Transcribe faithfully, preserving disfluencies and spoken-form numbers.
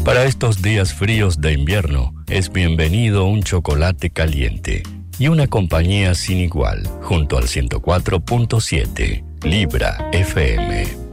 Para estos días fríos de invierno, es bienvenido un chocolate caliente y una compañía sin igual, junto al ciento cuatro punto siete Libra F M.